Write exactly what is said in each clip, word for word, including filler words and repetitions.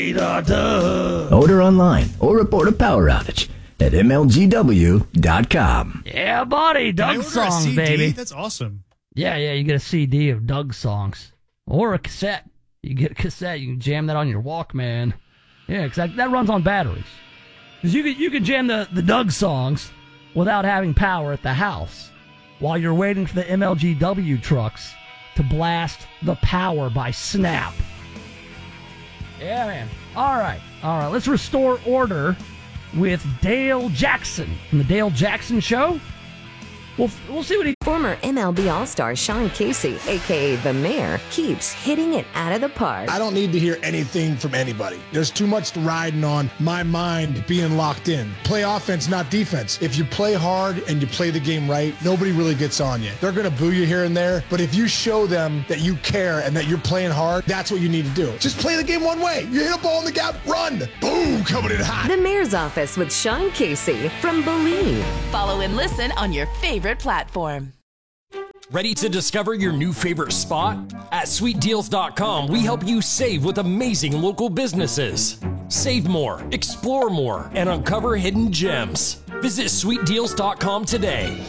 Order online or report a power outage at M L G W dot com. Yeah, buddy. Doug songs, baby. That's awesome. Yeah, yeah, you get a C D of Doug songs. Or a cassette. You get a cassette, you can jam that on your Walkman. Yeah, because that, that runs on batteries. Because you can, you can jam the, the Doug songs without having power at the house while you're waiting for the M L G W trucks to blast the power by snap. Yeah, man. All right. All right. Let's restore order with Dale Jackson from the Dale Jackson Show. We'll, we'll see what he... Former M L B All-Star Sean Casey, a k a. The Mayor, keeps hitting it out of the park. I don't need to hear anything from anybody. There's too much riding on my mind being locked in. Play offense, not defense. If you play hard and you play the game right, nobody really gets on you. They're going to boo you here and there, but if you show them that you care and that you're playing hard, that's what you need to do. Just play the game one way. You hit a ball in the gap, run. Boom, coming in hot. The Mayor's Office with Sean Casey from Believe. Follow and listen on your favorite platform. Ready to discover your new favorite spot? At sweet deals dot com, we help you save with amazing local businesses. Save more, explore more, and uncover hidden gems. Visit sweet deals dot com today.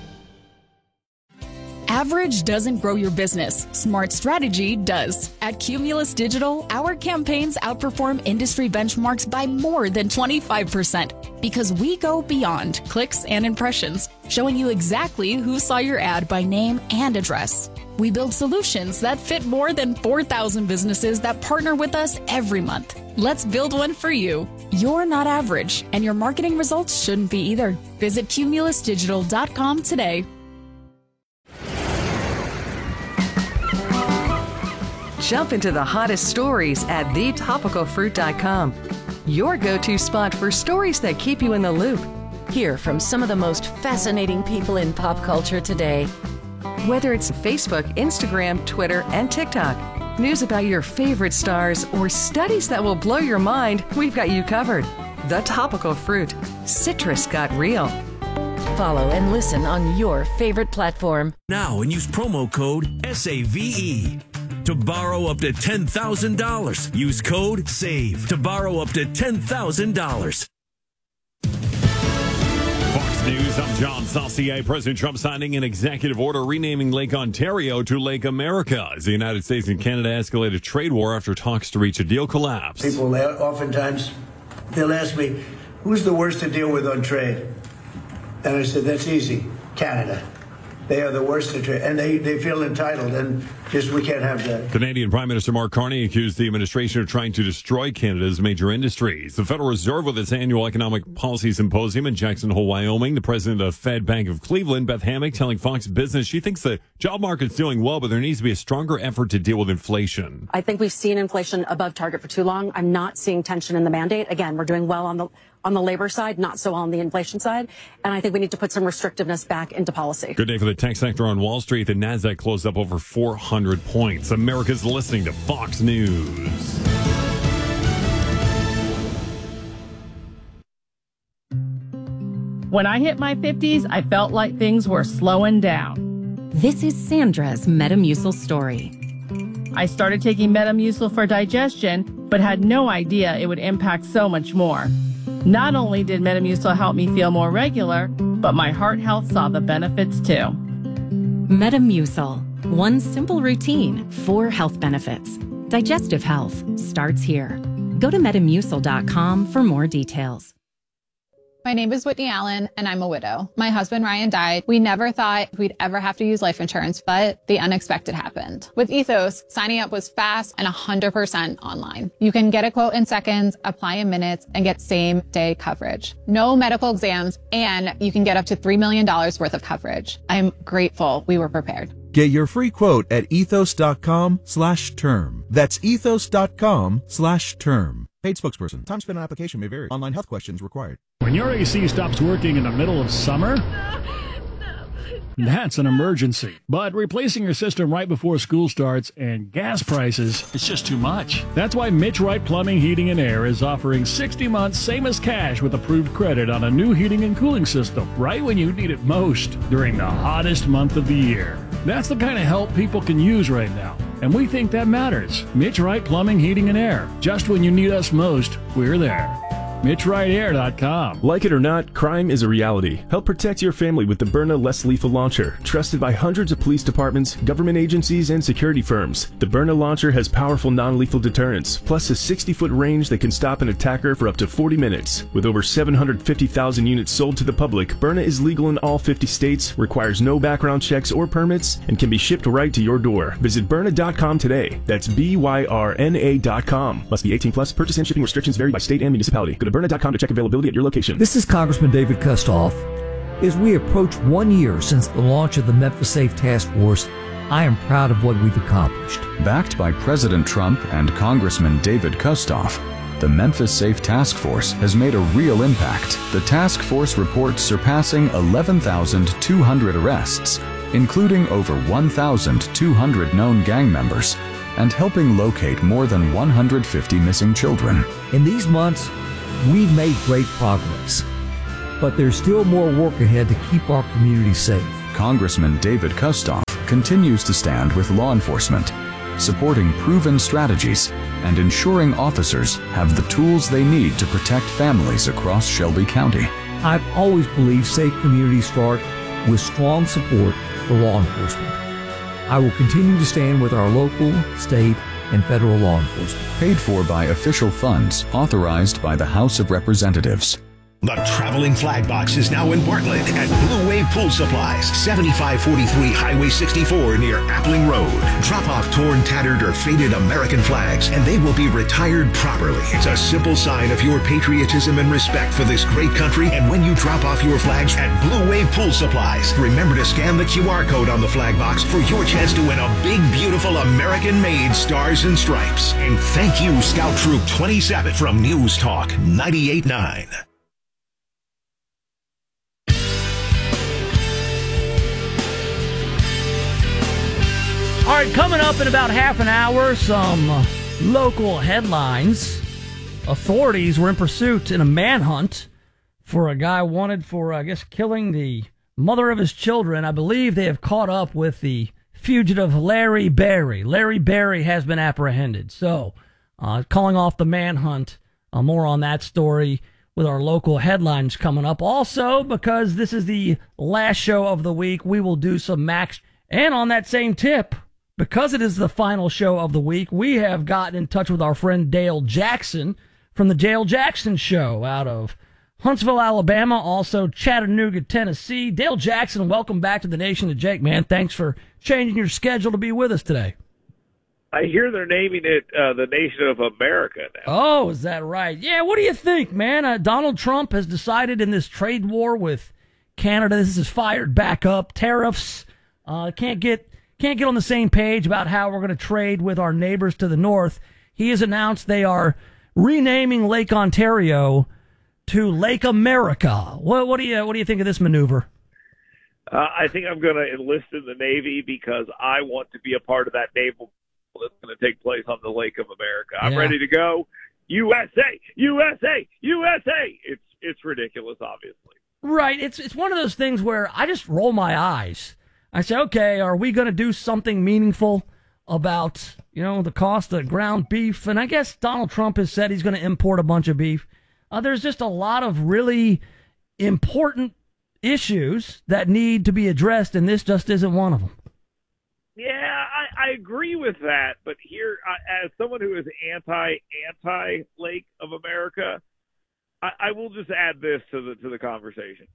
Average doesn't grow your business. Smart strategy does. At Cumulus Digital, our campaigns outperform industry benchmarks by more than twenty-five percent because we go beyond clicks and impressions, showing you exactly who saw your ad by name and address. We build solutions that fit more than four thousand businesses that partner with us every month. Let's build one for you. You're not average, and your marketing results shouldn't be either. Visit Cumulus Digital dot com today. Jump into the hottest stories at the topical fruit dot com. Your go-to spot for stories that keep you in the loop. Hear from some of the most fascinating people in pop culture today. Whether it's Facebook, Instagram, Twitter, and TikTok, news about your favorite stars, or studies that will blow your mind, we've got you covered. The Topical Fruit. Citrus got real. Follow and listen on your favorite platform. Now and use promo code S A V E to borrow up to ten thousand dollars. Use code SAVE to borrow up to ten thousand dollars. Fox News, I'm John Saucier. President Trump signing an executive order renaming Lake Ontario to Lake America as the United States and Canada escalate a trade war after talks to reach a deal collapse. People oftentimes, they'll ask me, who's the worst to deal with on trade? And I said, that's easy, Canada. They are the worst at trade, and they, they feel entitled, and just we can't have that. Canadian Prime Minister Mark Carney accused the administration of trying to destroy Canada's major industries. The Federal Reserve, with its annual economic policy symposium in Jackson Hole, Wyoming, the president of Fed Bank of Cleveland, Beth Hammack, telling Fox Business she thinks the job market's doing well, but there needs to be a stronger effort to deal with inflation. I think we've seen inflation above target for too long. I'm not seeing tension in the mandate. Again, we're doing well on the on the labor side, not so on the inflation side. And I think we need to put some restrictiveness back into policy. Good day for the tech sector on Wall Street. The Nasdaq closed up over four hundred points. America's listening to Fox News. When I hit my fifties, I felt like things were slowing down. This is Sandra's Metamucil story. I started taking Metamucil for digestion, but had no idea it would impact so much more. Not only did Metamucil help me feel more regular, but my heart health saw the benefits too. Metamucil. One simple routine, four health benefits. Digestive health starts here. Go to metamucil dot com for more details. My name is Whitney Allen, and I'm a widow. My husband, Ryan, died. We never thought we'd ever have to use life insurance, but the unexpected happened. With Ethos, signing up was fast and one hundred percent online. You can get a quote in seconds, apply in minutes, and get same-day coverage. No medical exams, and you can get up to three million dollars worth of coverage. I'm grateful we were prepared. Get your free quote at ethos dot com slash term. That's ethos dot com slash term. Paid spokesperson. Time spent on application may vary. Online health questions required. When your A C stops working in the middle of summer, that's an emergency. But replacing your system right before school starts and gas prices, it's just too much. That's why Mitch Wright Plumbing, Heating, and Air is offering sixty months same as cash with approved credit on a new heating and cooling system right when you need it most during the hottest month of the year. That's the kind of help people can use right now. and we think that matters. Mitch Wright Plumbing, Heating, and Air. Just when you need us most, we're there. Mitch Wright Air dot com. Like it or not, crime is a reality. Help protect your family with the Byrna Less Lethal Launcher, trusted by hundreds of police departments, government agencies, and security firms. The Byrna launcher has powerful non-lethal deterrence, plus a sixty-foot range that can stop an attacker for up to forty minutes. With over seven hundred fifty thousand units sold to the public, Byrna is legal in all fifty states, requires no background checks or permits, and can be shipped right to your door. Visit Byrna dot com today. That's B Y R N A dot com. Must be eighteen plus. Purchase and shipping restrictions vary by state and municipality. Go to Byrna dot com to check availability at your location. This is Congressman David Kustoff. As we approach one year since the launch of the Memphis Safe Task Force, I am proud of what we've accomplished. Backed by President Trump and Congressman David Kustoff, the Memphis Safe Task Force has made a real impact. The task force reports surpassing eleven thousand two hundred arrests, including over one thousand two hundred known gang members, and helping locate more than one hundred fifty missing children. In these months, we've made great progress, but there's still more work ahead to keep our community safe. Congressman David Kustoff continues to stand with law enforcement, supporting proven strategies and ensuring officers have the tools they need to protect families across Shelby County. I've always believed safe communities start with strong support for law enforcement. I will continue to stand with our local, state, and federal law enforcement. Paid for by official funds authorized by the House of Representatives. The Traveling Flag Box is now in Bartlett at Blue Wave Pool Supplies, seventy-five forty-three Highway sixty-four near Appling Road. Drop off torn, tattered, or faded American flags, and they will be retired properly. It's a simple sign of your patriotism and respect for this great country. And when you drop off your flags at Blue Wave Pool Supplies, remember to scan the Q R code on the flag box for your chance to win a big, beautiful American-made Stars and Stripes. And thank you, Scout Troop twenty-seven from News Talk ninety-eight point nine. All right, coming up in about half an hour, some uh, local headlines. Authorities were in pursuit in a manhunt for a guy wanted for, I guess, killing the mother of his children. I believe they have caught up with the fugitive Larry Berry. Larry Berry has been apprehended. So, uh, calling off the manhunt. Uh, more on that story with our local headlines coming up. Also, because this is the last show of the week, we will do some Max. And on that same tip, because it is the final show of the week, we have gotten in touch with our friend Dale Jackson from the Dale Jackson Show out of Huntsville, Alabama, also Chattanooga, Tennessee. Dale Jackson, welcome back to the Nation of Jake, man. Thanks for changing your schedule to be with us today. I hear they're naming it uh, the Nation of America now. Oh, is that right? Yeah, what do you think, man? Uh, Donald Trump has decided in this trade war with Canada, this is fired back up. Tariffs, uh, can't get... Can't get on the same page about how we're going to trade with our neighbors to the north. He has announced they are renaming Lake Ontario to Lake America. What, what do you what do you think of this maneuver? Uh, I think I'm going to enlist in the Navy because I want to be a part of that naval that's going to take place on the Lake of America. I'm Yeah. ready to go. U S A, U S A, U S A. It's it's ridiculous, obviously. Right. It's it's one of those things where I just roll my eyes. I say, okay, are we going to do something meaningful about, you know, the cost of ground beef? And I guess Donald Trump has said he's going to import a bunch of beef. Uh, there's just a lot of really important issues that need to be addressed, and this just isn't one of them. Yeah, I, I agree with that. But here, uh, as someone who is anti-anti-Lake of America, I, I will just add this to the to the conversation.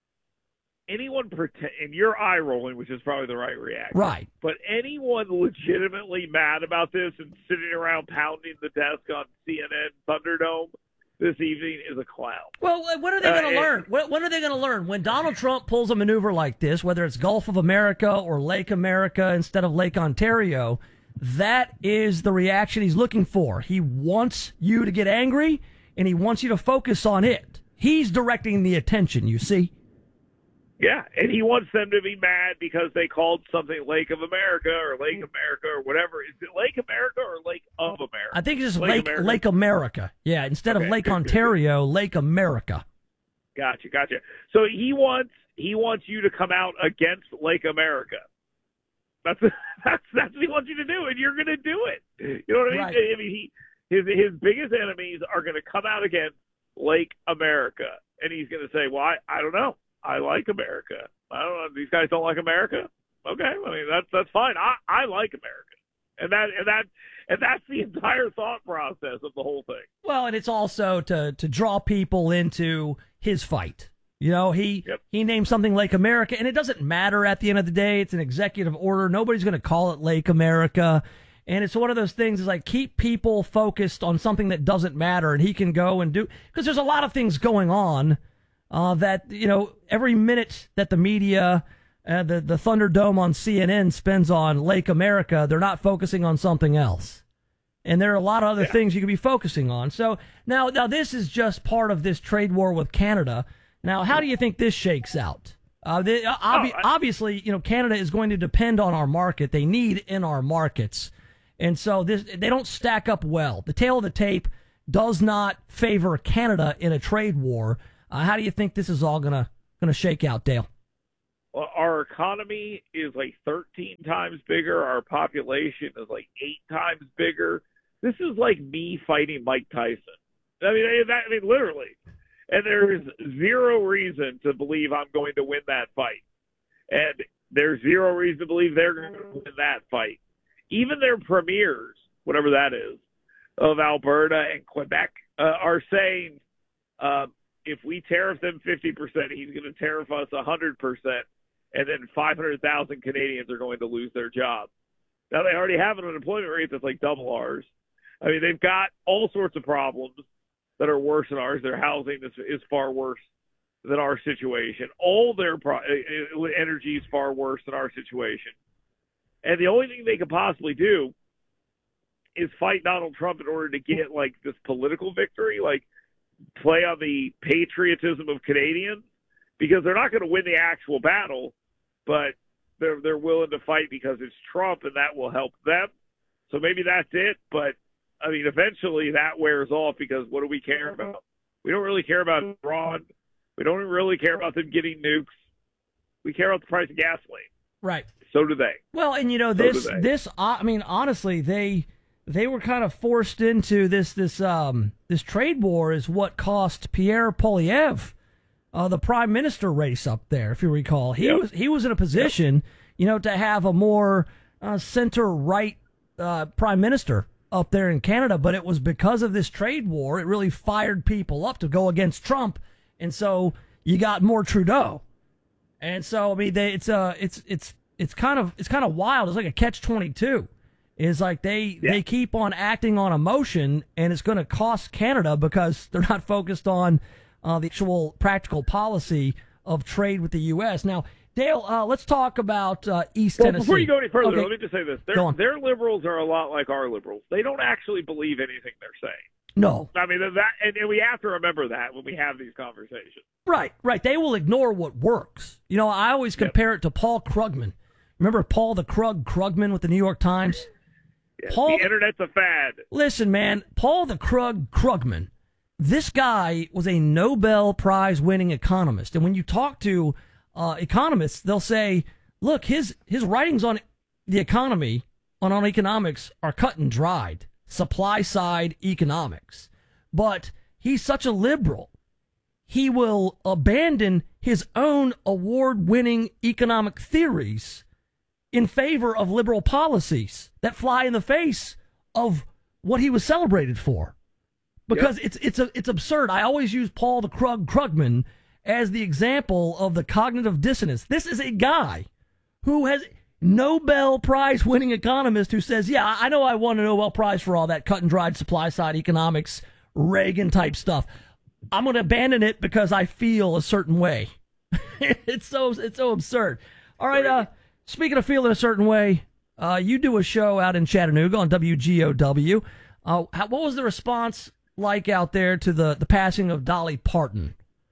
Anyone pretend, and you're eye rolling, which is probably the right reaction. Right. But anyone legitimately mad about this and sitting around pounding the desk on C N N Thunderdome this evening is a clown. Well, when are they going to uh, learn? When, when are they going to learn? When Donald Trump pulls a maneuver like this, whether it's Gulf of America or Lake America instead of Lake Ontario, that is the reaction he's looking for. He wants you to get angry, and he wants you to focus on it. He's directing the attention, you see? Yeah, and he wants them to be mad because they called something Lake of America or Lake America or whatever. Is it Lake America or Lake of America? I think it's just Lake Lake America. Lake America. Yeah, instead Okay. of Lake Ontario, Lake America. Gotcha, gotcha. So he wants he wants you to come out against Lake America. That's that's that's what he wants you to do, and you're going to do it. You know what I mean? Right. I mean, he his his biggest enemies are going to come out against Lake America, and he's going to say, "Well, I, I don't know. I like America. I don't know. These guys don't like America. Okay, I mean that's that's fine. I I like America, and that and that and that's the entire thought process of the whole thing." Well, and it's also to to draw people into his fight. You know, he yep. he named something Lake America, and it doesn't matter at the end of the day. It's an executive order. Nobody's going to call it Lake America. And it's one of those things is like keep people focused on something that doesn't matter, and he can go and do, because there's a lot of things going on uh, that, you know, every minute that the media, uh, the, the Thunderdome on C N N spends on Lake America, they're not focusing on something else. And there are a lot of other yeah. things you could be focusing on. So now, now this is just part of this trade war with Canada. Now, how do you think this shakes out? Uh, they, obvi- oh, I- obviously, you know, Canada is going to depend on our market. They need in our markets. And so this, they don't stack up well. The tail of the tape does not favor Canada in a trade war. Uh, how do you think this is all going to going to shake out, Dale? Well, our economy is like thirteen times bigger. Our population is like eight times bigger. This is like me fighting Mike Tyson. I mean, that, I mean, literally. And there is zero reason to believe I'm going to win that fight. And there's zero reason to believe they're going to win that fight. Even their premiers, whatever that is, of Alberta and Quebec, uh, are saying uh, if we tariff them fifty percent, he's going to tariff us one hundred percent, and then five hundred thousand Canadians are going to lose their jobs. Now, they already have an unemployment rate that's like double ours. I mean, they've got all sorts of problems that are worse than ours. Their housing is, is far worse than our situation. All their pro- energy is far worse than our situation. And the only thing they could possibly do is fight Donald Trump in order to get, like, this political victory, like play on the patriotism of Canadians, because they're not going to win the actual battle, but they're they're willing to fight because it's Trump, and that will help them. So maybe that's it, but I mean, eventually that wears off, because what do we care about? We don't really care about Iran. We don't really care about them getting nukes. We care about the price of gasoline. Right. So do they. Well, and you know, So this, do they. this, I mean, honestly, they, they were kind of forced into this, this, um, this trade war is what cost Pierre Poilievre, uh, the prime minister race up there, if you recall. He Yep. was, he was in a position, yep. you know, to have a more, uh, center-right, uh, prime minister up there in Canada, but it was because of this trade war, it really fired people up to go against Trump, and so you got more Trudeau. And so, I mean, they, it's uh, it's it's it's kind of it's kind of wild. It's like a catch twenty-two. It's like they Yeah. they keep on acting on emotion, and it's going to cost Canada because they're not focused on uh, the actual practical policy of trade with the U S. Now, Dale, uh, let's talk about uh, East Well, Tennessee. before you go any further, Okay. let me just say this. Go Their, on. their liberals are a lot like our liberals. They don't actually believe anything they're saying. No. I mean, that, and, and we have to remember that when we have these conversations. Right, right. They will ignore what works. You know, I always compare it to Paul Krugman. Remember Paul the Krug Krugman with the New York Times? Yes, Paul, the internet's a fad. Listen, man, Paul the Krug Krugman, this guy was a Nobel Prize winning economist. And when you talk to uh, economists, they'll say, look, his, his writings on the economy, on, on economics, are cut and dried. Supply side economics. But he's such a liberal. He will abandon his own award winning economic theories in favor of liberal policies that fly in the face of what he was celebrated for. Because yep. it's it's a, it's absurd. I always use Paul the Krug Krugman as the example of the cognitive dissonance. This is a guy who has Nobel Prize winning economist who says, yeah, I know I won a Nobel Prize for all that cut and dried supply side economics, Reagan type stuff. I'm going to abandon it because I feel a certain way. it's so it's so absurd. All right. Uh, speaking of feeling a certain way, uh, you do a show out in Chattanooga on W G O W. Uh, how, what was the response like out there to the, the passing of Dolly Parton?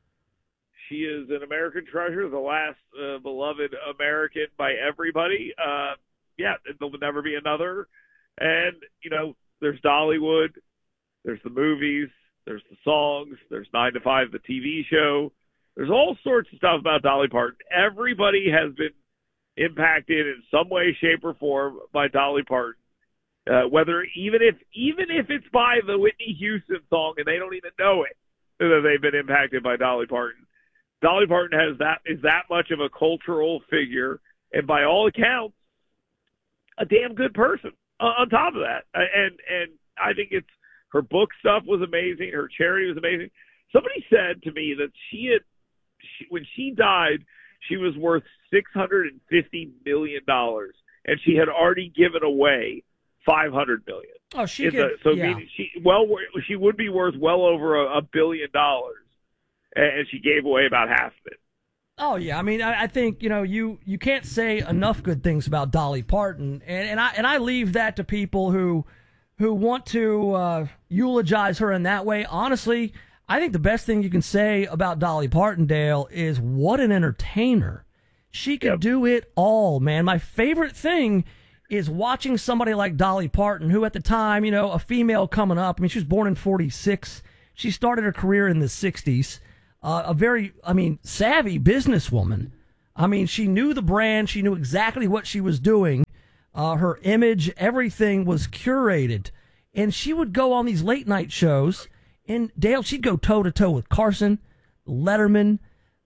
She is an American treasure, the last uh, beloved American by everybody. Uh, yeah, there will never be another. And, you know, there's Dollywood, there's the movies, there's the songs, there's nine to five, the T V show. There's all sorts of stuff about Dolly Parton. Everybody has been impacted in some way, shape, or form by Dolly Parton. Uh, whether even if even if it's by the Whitney Houston song and they don't even know it, that they've been impacted by Dolly Parton. Dolly Parton has that is that much of a cultural figure, and by all accounts, a damn good person. Uh, on top of that, uh, and and I think it's her book stuff was amazing. Her charity was amazing. Somebody said to me that she had she, when she died, she was worth six hundred and fifty million dollars, and she had already given away five hundred million. Oh, she It's could, a, so yeah. meaning she well she would be worth well over a, a billion dollars, and she gave away about half of it. Oh yeah, I mean, I, I think you know you you can't say enough good things about Dolly Parton, and, and I and I leave that to people who who want to uh, eulogize her in that way. Honestly, I think the best thing you can say about Dolly Parton, Dale, is what an entertainer. She could do it all, man. My favorite thing is watching somebody like Dolly Parton, who at the time, you know, a female coming up. I mean, she was born in forty-six. She started her career in the sixties. Uh, a very, I mean, savvy businesswoman. I mean, she knew the brand. She knew exactly what she was doing. Uh, her image, everything was curated. And she would go on these late night shows. And Dale, she'd go toe to toe with Carson, Letterman,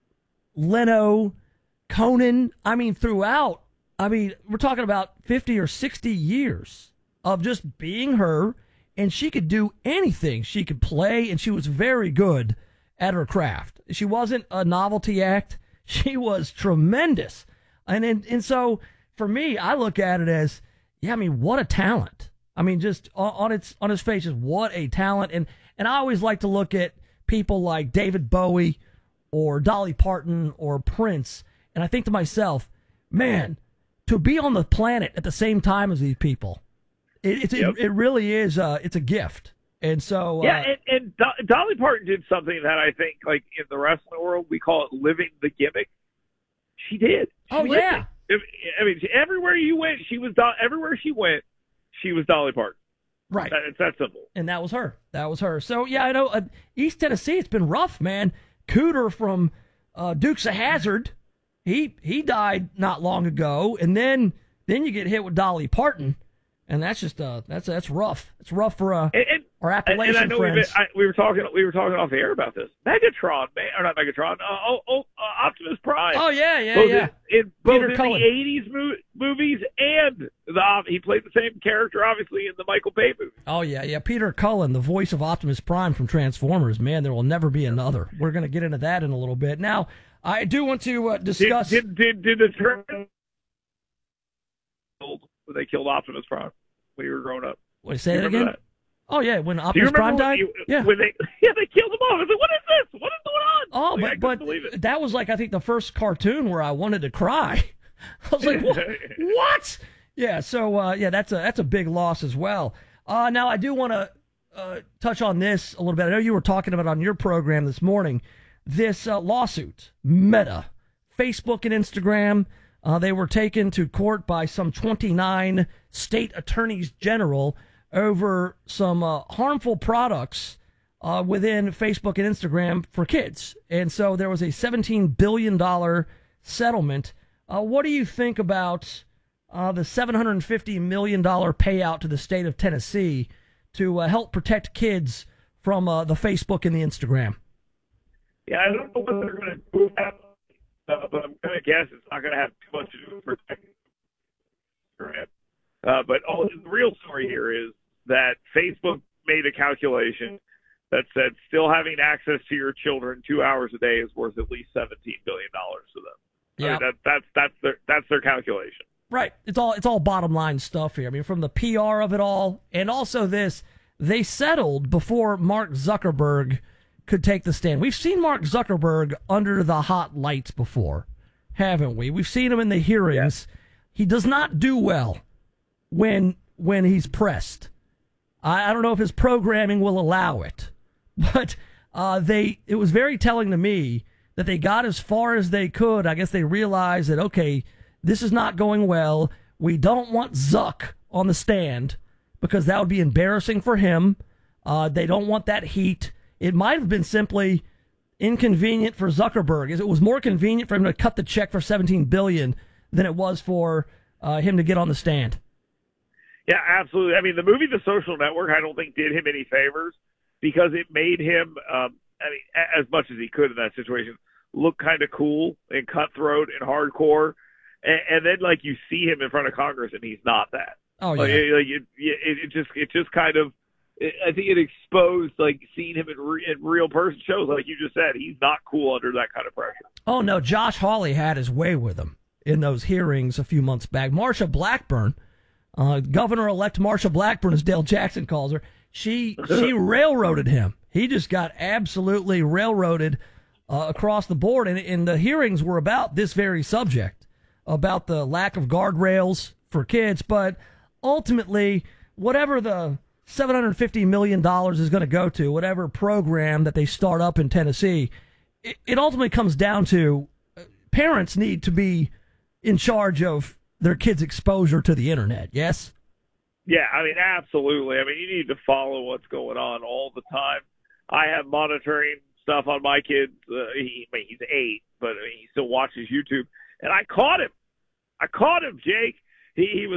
Leno, Conan. I mean, throughout. I mean, we're talking about fifty or sixty years of just being her, and she could do anything. She could play, and she was very good at her craft. She wasn't a novelty act. She was tremendous. And and, and so, for me, I look at it as, yeah, I mean, what a talent. I mean, just on, on its on its face, just what a talent. And, and I always like to look at people like David Bowie or Dolly Parton or Prince, and I think to myself, man, to be on the planet at the same time as these people, it, it's Yep. it, it really is. Uh, it's a gift, and so Yeah, uh, and, and Do- Dolly Parton did something that I think, like in the wrestling world, we call it living the gimmick. She did. She Oh, lived yeah. it. I mean, everywhere you went, she was Do- everywhere she went, she was Dolly Parton. Right. That, it's that simple. and that was her. That was her. So yeah, I know uh, East Tennessee. It's been rough, man. Cooter from uh, Dukes of Hazzard, he he died not long ago, and then then you get hit with Dolly Parton, and that's just uh that's that's rough. It's rough for uh, And, and, our and, Appalachian and I know we've been, friends. I, we were talking we were talking off the air about this. Megatron, man, or not Megatron? Uh, oh, oh uh, Optimus Prime. Oh, yeah, yeah, both yeah. In, in both Peter in Cullen. the eighties mo- movies and the he played the same character, obviously, in the Michael Bay movie. Oh, yeah, yeah. Peter Cullen, the voice of Optimus Prime from Transformers. Man, there will never be another. We're going to get into that in a little bit. Now, I do want to uh, discuss... Did did did, did the turn when they killed Optimus Prime when you were growing up? Wait, say Do that you remember again? Oh, yeah, when Do you Optimus remember Prime when died? you- yeah. When they yeah they killed him off. I was like, what is this? What is going on? Oh, Like, I but, couldn't believe but it. that was like, I think, the first cartoon where I wanted to cry. I was like, what? what? Yeah, so, uh, yeah, that's a that's a big loss as well. Uh, now, I do want to uh, touch on this a little bit. I know you were talking about on your program this morning, this uh, lawsuit, Meta, Facebook and Instagram. Uh, they were taken to court by some twenty-nine state attorneys general over some uh, harmful products uh, within Facebook and Instagram for kids. And so there was a seventeen billion dollars settlement. Uh, what do you think about uh, the seven hundred fifty million dollars payout to the state of Tennessee to uh, help protect kids from uh, the Facebook and the Instagram? Yeah, I don't know what they're going to do with that, uh, but I'm going to guess it's not going to have too much to do with protecting Instagram. Uh, but all, the real story here is that Facebook made a calculation that said still having access to your children two hours a day is worth at least seventeen billion dollars to them. I Yeah. mean, that, that's that's their that's their calculation. Right. It's all it's all bottom line stuff here. I mean, from the P R of it all, and also this, they settled before Mark Zuckerberg could take the stand. We've seen Mark Zuckerberg under the hot lights before, haven't we? We've seen him in the hearings. He does not do well when when he's pressed. I, I don't know if his programming will allow it, but uh, they it was very telling to me that they got as far as they could. I guess they realized that, okay, this is not going well. We don't want Zuck on the stand because that would be embarrassing for him. Uh, they don't want that heat. It might have been simply inconvenient for Zuckerberg. It was more convenient for him to cut the check for seventeen billion dollars than it was for uh, him to get on the stand. Yeah, absolutely. I mean, the movie The Social Network, I don't think did him any favors because it made him, um, I mean, a- as much as he could in that situation, look kind of cool and cutthroat and hardcore. And, and then, like, you see him in front of Congress, and he's not that. Oh, yeah. Like, it, like, it, it, it just, it just kind of, it, I think it exposed, like, seeing him in, re, in real person shows, like you just said, he's not cool under that kind of pressure. Oh, no, Josh Hawley had his way with him in those hearings a few months back. Marsha Blackburn, uh, Governor-elect Marsha Blackburn, as Dale Jackson calls her, she she railroaded him. He just got absolutely railroaded uh, across the board, and, and the hearings were about this very subject, about the lack of guardrails for kids, but ultimately, whatever the seven hundred fifty million dollars is going to go to, whatever program that they start up in Tennessee, it, it ultimately comes down to uh, parents need to be in charge of their kids' exposure to the internet, yes? Yeah, I mean, absolutely. I mean, you need to follow what's going on all the time. I have monitoring stuff on my kids. Uh, he, I mean, he's eight, but I mean, he still watches YouTube. And I caught him. I caught him, Jake. He, he was